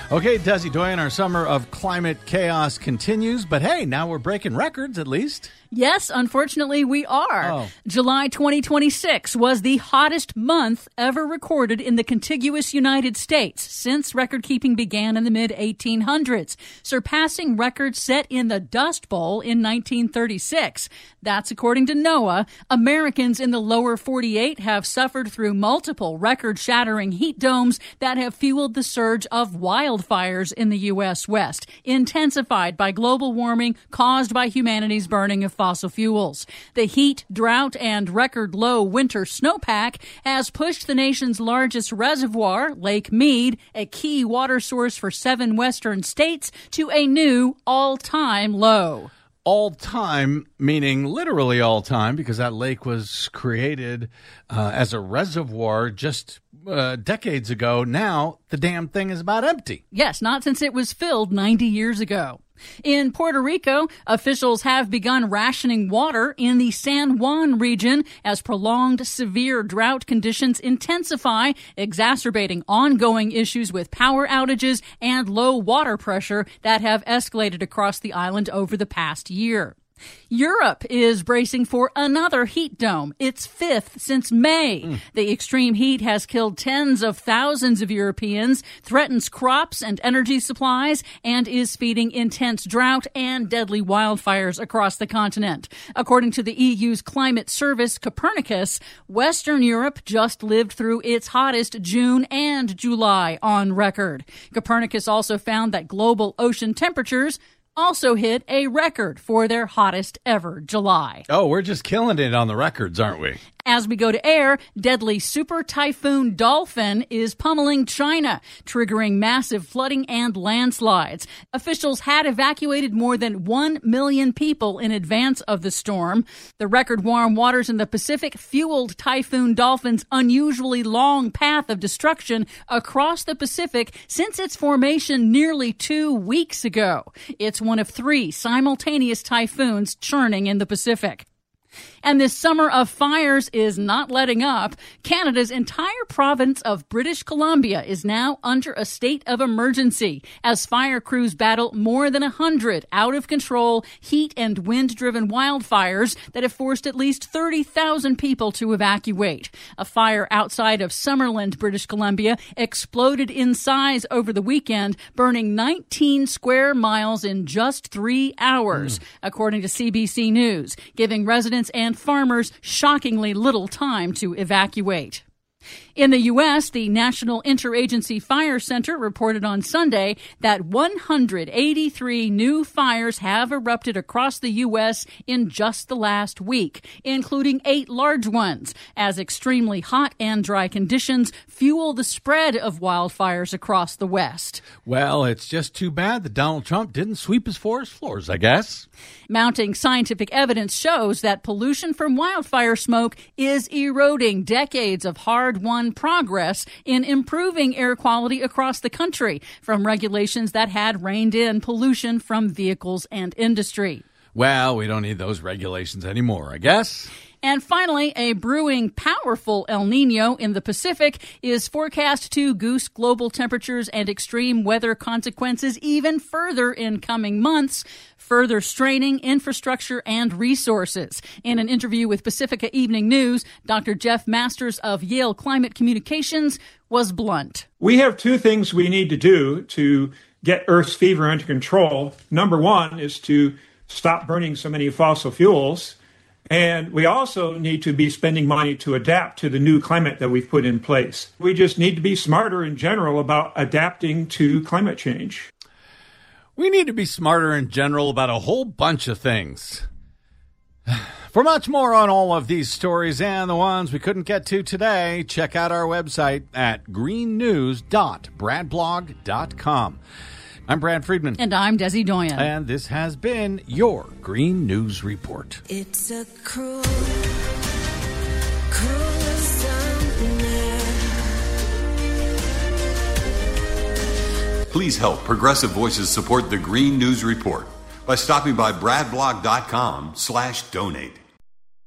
Okay, Desi Doyen, our summer of climate chaos continues, but hey, now we're breaking records at least. Yes, unfortunately, we are. Oh. July 2026 was the hottest month ever recorded in the contiguous United States since record-keeping began in the mid-1800s, surpassing records set in the Dust Bowl in 1936. That's according to NOAA. Americans in the lower 48 have suffered through multiple record-shattering heat domes that have fueled the surge of wildfires in the U.S. West, intensified by global warming caused by humanity's burning of fossil fuels. The heat, drought, and record low winter snowpack has pushed the nation's largest reservoir, Lake Mead, a key water source for 7 western states, to a new all-time low. All time, meaning literally all time, because that lake was created as a reservoir just decades ago. Now, the damn thing is about empty. Yes, not since it was filled 90 years ago. In Puerto Rico, officials have begun rationing water in the San Juan region as prolonged severe drought conditions intensify, exacerbating ongoing issues with power outages and low water pressure that have escalated across the island over the past year. Europe is bracing for another heat dome, its 5th since May. The extreme heat has killed tens of thousands of Europeans, threatens crops and energy supplies, and is feeding intense drought and deadly wildfires across the continent. According to the EU's climate service, Copernicus, Western Europe just lived through its hottest June and July on record. Copernicus also found that global ocean temperatures also hit a record for their hottest ever July. Oh, we're just killing it on the records, aren't we? As we go to air, deadly super typhoon Dolphin is pummeling China, triggering massive flooding and landslides. Officials had evacuated more than 1 million people in advance of the storm. The record warm waters in the Pacific fueled Typhoon Dolphin's unusually long path of destruction across the Pacific since its formation nearly 2 weeks ago. It's one of 3 simultaneous typhoons churning in the Pacific. And this summer of fires is not letting up. Canada's entire province of British Columbia is now under a state of emergency as fire crews battle more than 100 out-of-control heat and wind-driven wildfires that have forced at least 30,000 people to evacuate. A fire outside of Summerland, British Columbia, exploded in size over the weekend, burning 19 square miles in just 3 hours, according to CBC News, giving residents and farmers shockingly little time to evacuate. In the U.S., the National Interagency Fire Center reported on Sunday that 183 new fires have erupted across the U.S. in just the last week, including 8 large ones, as extremely hot and dry conditions fuel the spread of wildfires across the West. Well, it's just too bad that Donald Trump didn't sweep his forest floors, I guess. Mounting scientific evidence shows that pollution from wildfire smoke is eroding decades of hard-won progress in improving air quality across the country from regulations that had reined in pollution from vehicles and industry. Well, we don't need those regulations anymore, I guess. And finally, a brewing powerful El Nino in the Pacific is forecast to goose global temperatures and extreme weather consequences even further in coming months, further straining infrastructure and resources. In an interview with Pacifica Evening News, Dr. Jeff Masters of Yale Climate Communications was blunt. We have 2 things we need to do to get Earth's fever under control. Number 1 is to stop burning so many fossil fuels. And we also need to be spending money to adapt to the new climate that we've put in place. We just need to be smarter in general about adapting to climate change. We need to be smarter in general about a whole bunch of things. For much more on all of these stories and the ones we couldn't get to today, check out our website at greennews.bradblog.com. I'm Brad Friedman. And I'm Desi Doyen. And this has been your Green News Report. It's a cruel, cruel summer. Please help Progressive Voices support the Green News Report by stopping by bradblog.com/donate.